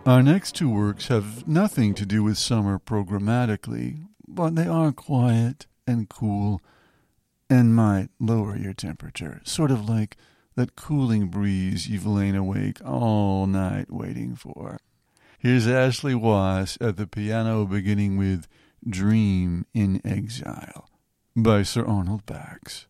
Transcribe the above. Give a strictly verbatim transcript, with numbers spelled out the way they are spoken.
Our next two works have nothing to do with summer programmatically, but they are quiet and cool and might lower your temperature, sort of like that cooling breeze you've lain awake all night waiting for. Here's Ashley Wass at the piano, beginning with Dream in Exile by Sir Arnold Bax.